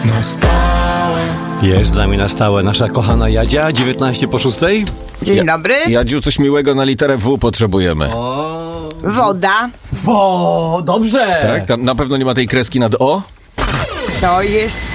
Na stałe. Jest z nami na stałe nasza kochana Jadzia, 19 po 6. Dzień dobry. Jadziu, coś miłego na literę W potrzebujemy. Woda. Bo, dobrze. Tak? Tam na pewno nie ma tej kreski nad O? To jest